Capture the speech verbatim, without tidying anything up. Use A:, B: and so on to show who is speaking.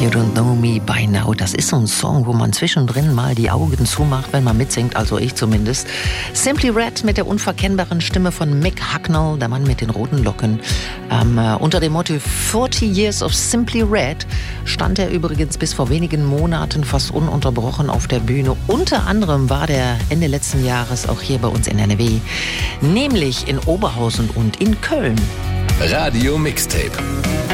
A: You Don't Know Me By Now. Das ist so ein Song, wo man zwischendrin mal die Augen zumacht, wenn man mitsingt, also ich zumindest. Simply Red mit der unverkennbaren Stimme von Mick Hucknall, der Mann mit den roten Locken. Ähm, äh, unter dem Motto forty Years of Simply Red stand er übrigens bis vor wenigen Monaten fast ununterbrochen auf der Bühne. Unter anderem war der Ende letzten Jahres auch hier bei uns in N R W, nämlich in Oberhausen und in Köln.
B: Radio Mixtape.